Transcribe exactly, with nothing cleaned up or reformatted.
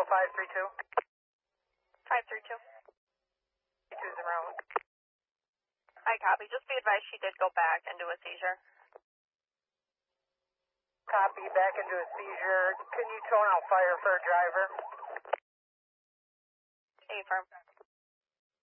five three two. five three two. two's around. I copy. Just be advised she did go back into a seizure. Copy, back into a seizure. Can you tone out fire for a driver? Affirm.